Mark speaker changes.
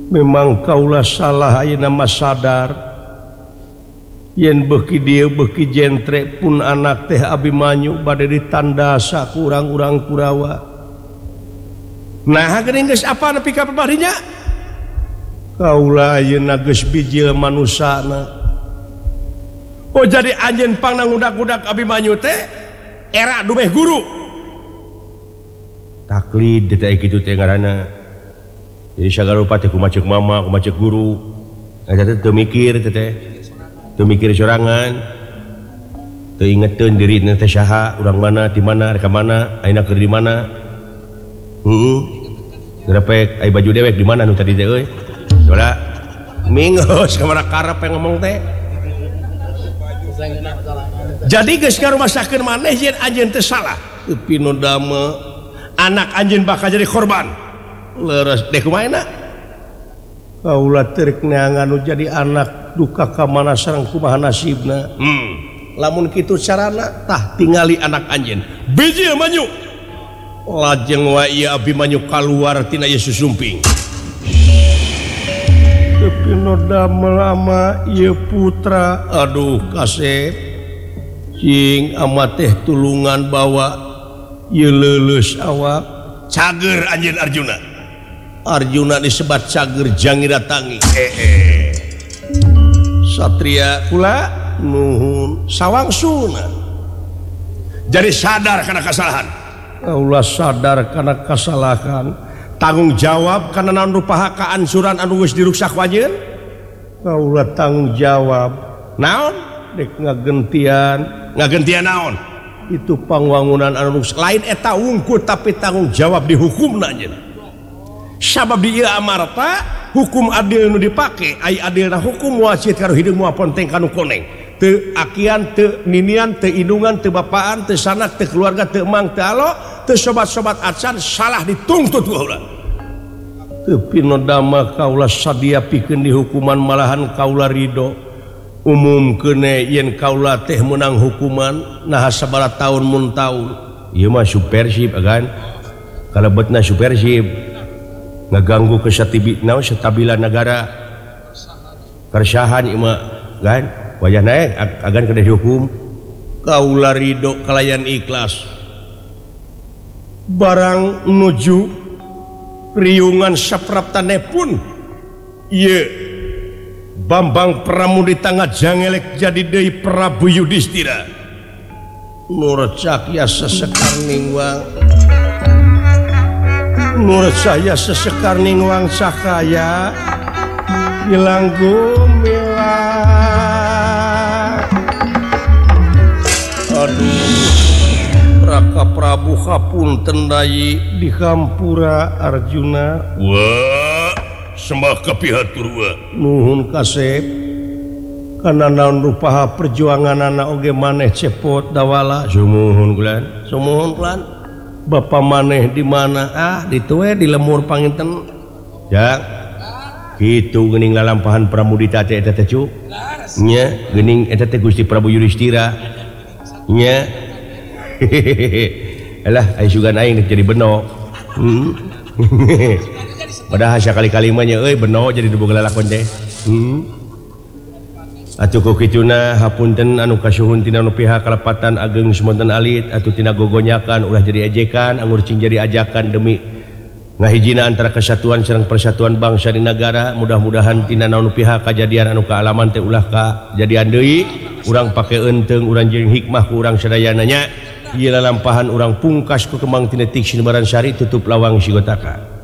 Speaker 1: memang kaulah salah ayeuna mah sadar yen beuki dieu beuki jentre pun anak teh Abimanyu bade ditandasa ku urang-urang Kurawa. Nah geuning geus apa nepi ka pabarinya? Kaulah ayeuna geus bijil manusana. Oh jadi anjeun pangnangudak-udak Abimanyu teh era dumeh guru. Taklid teh kitu teh ngaranna. Jadi sagarupa teh kumaceuk mama, kumaceuk guru. Eta teh teu mikir teh. Teu mikir sorangan. Teu ingeteun diri teh saha, urang mana, di mana, rek mana, ayeuna keur di mana. Grepek aya baju dewek di mana nu tadi teh euy. Soalnya mingos kamana karep ngomong teh. Jadi geus ngarumasakeun maneh yen anjeun teu salah. Teu nu dama anak anjeun bakal jadi korban. Leres deh kumaha kaula teu rek neangan nu jadi anak duka ka mana sareng kumaha nasibna. Lamun kitu carana tah tingali anak anjeun. Bijil Manyu. Lajeng wa ieu Abimanyu kaluar tina ieu susumping. Tapi nu damel ama ieu putra, aduh kasep. Cing ama teh tulungan bawa ieu leuleus awak. Cager anjeun Arjuna. Arjuna disebat cager jangira tangi. Satria kula nuhun sawangsuna. Jadi sadar karena kesalahan. Ulah sadar karena kesalahan. Tanggung jawab karena naon rupaha kaansuran anu geus diruksak wajeun. Ulah tanggung jawab. Naon? Dek ngagentian naon? Itu pangwangunan anu rusak. Lain eta wungkul tapi tanggung jawab dihukumna anjeun. Sabab di ieu amarta hukum adil nu dipake ai adilna hukum wasit karo hideung moal ponteng kanu koneng teu akian teu ninian teu indungan teu bapaan teu sanak teu keluarga teu emang teu alo teu sobat-sobat acan salah dituntut ku heula teu pinodama kaula sadia pikeun di hukuman malahan kaula ridho umumkeun yen kaula teh meunang hukuman nah sabaraha taun mun taun ieu mah supersib kan kalebetna supersib ngaganggu kestabilan negara keresahan ima kan wajah naik agan kena dihukum kaula ridho kalayan ikhlas barang nuju riungan sapraptane pun ieu Bambang Pramudita ngajangelek jadi deui Prabu Yudhistira nurcak ya sesekar ningwang nur saya sesekar ningwang cahaya hilang gumilang. Aduh Raka Prabu hapunten dayi di Hampura Arjuna. Wah sembah kapihatur wa nuhun kasep kana naon rupaha perjuangan anak oge maneh cepot dawala sumuhun kulan Bapak maneh di mana ditu we di lemur panginten ya kitu geuning lalampahan Pramudita teh eta teh cu nya geuning eta teh Gusti Prabu Yudhistira nya alah aya sugan aing jadi beno padahal sakali-kali mah nya euy beno jadi diboga lalakon teh atuh ku kituna hapunten anu kasuhun tina nu pihak kalepatan ageng semonten alit atuh tina gogonyakan ulah jadi ejekan anggur cing jadi ajakan demi ngahijina antara kesatuan sareng persatuan bangsa di negara mudah-mudahan tina naon pihak kajadian anu kaalaman teh ulah kajadian deui urang pake enteung urang jeung hikmah ku urang sadayana nya ieu lalampahan urang pungkas ku kemang tina tik sinebaran sari tutup lawang sigotaka.